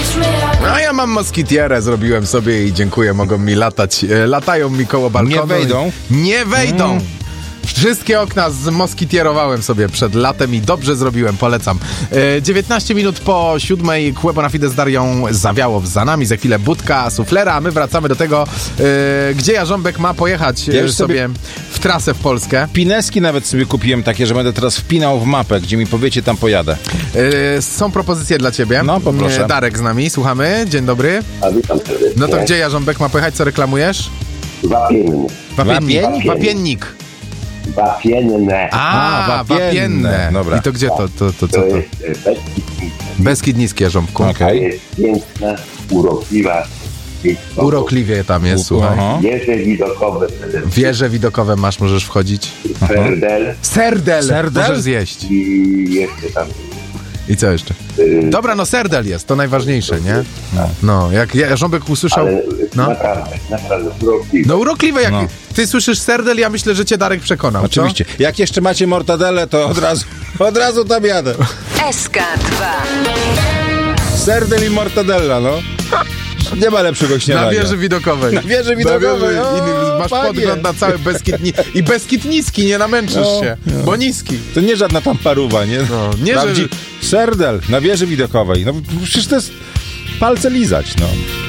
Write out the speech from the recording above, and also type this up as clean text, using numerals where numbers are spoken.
A ja mam moskitierę, zrobiłem sobie i dziękuję, mogą mi latać. Latają mi koło balkonu. Nie wejdą? Nie wejdą! Wszystkie okna zmoskitierowałem sobie przed latem i dobrze zrobiłem, polecam. 19 minut po 7:00 Kłebo na Fide z Darią zawiało za nami. Za chwilę budka, suflera, a my wracamy do tego, gdzie Jarząbek ma pojechać sobie w trasę w Polskę. Pineski nawet sobie kupiłem takie, że będę teraz wpinał w mapę, gdzie mi powiecie, tam pojadę. Są propozycje dla ciebie. No, poproszę. Darek z nami, słuchamy. Dzień dobry. A witam serdecznie. No to gdzie Jarząbek ma pojechać? Co reklamujesz? Wapienne. Wapiennik. Wapienne. Wapienne. Dobra. I to gdzie to? Co To to? jest Beskid Niski. Beskid Niski, Jarząbku. To Okej. jest piękna, urokliwa miejscowość. Urokliwie tam jest, słuchaj. Aha. Wieże widokowe przede wszystkim. Wieże widokowe masz, możesz wchodzić. Serdel Serdel! Możesz zjeść. i jeszcze tam. I co jeszcze? Dobra, no serdel jest, to najważniejsze, nie? No, jak Jarząbek usłyszał... Ale No, naprawdę urokliwe. no urokliwe, jak No. ty słyszysz serdel, ja myślę, że cię Darek przekonał, Oczywiście. Jak jeszcze macie mortadelę, to od razu tam jadę. SK2. Serdel i mortadella, no. Nie ma lepszego Co? śniadania. Na wieży widokowej. Na wieży widokowej, Na wieży. o, I masz panie. podgląd na cały Beskid i Beskid Niski, nie namęczysz No, się, bo niski. To nie żadna tam paruwa, nie? No, nie, że- Serdel na wieży widokowej. No przecież to jest palce lizać, no.